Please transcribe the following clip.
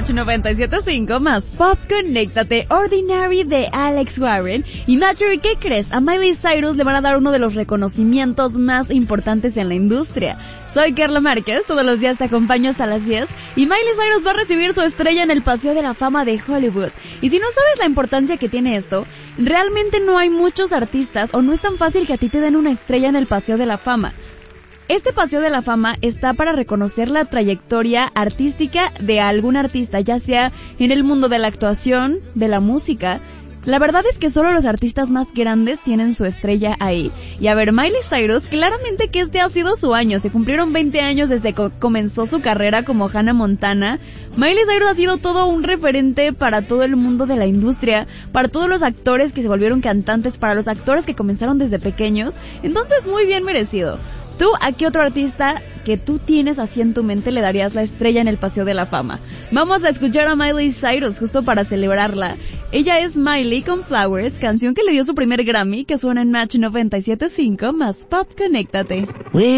Match 97.5 más Pop Conéctate, Ordinary de Alex Warren. Y Matthew, ¿qué crees? A Miley Cyrus le van a dar uno de los reconocimientos más importantes en la industria. Soy Carla Márquez, todos los días te acompaño hasta las 10 y Miley Cyrus va a recibir su estrella en el Paseo de la Fama de Hollywood. Y si no sabes la importancia que tiene esto, realmente no hay muchos artistas o no es tan fácil que a ti te den una estrella en el Paseo de la Fama. Este Paseo de la Fama está para reconocer la trayectoria artística de algún artista, ya sea en el mundo de la actuación, de la música. La verdad es que solo los artistas más grandes tienen su estrella ahí. Y a ver, Miley Cyrus, claramente que este ha sido su año. Se cumplieron 20 años desde que comenzó su carrera como Hannah Montana. Miley Cyrus ha sido todo un referente para todo el mundo de la industria, para todos los actores que se volvieron cantantes, para los actores que comenzaron desde pequeños. Entonces, muy bien merecido. ¿Tú a qué otro artista que tú tienes así en tu mente le darías la estrella en el Paseo de la Fama? Vamos a escuchar a Miley Cyrus justo para celebrarla. Ella es Miley con Flowers, canción que le dio su primer Grammy, que suena en Match 97.5 más Pop Conéctate.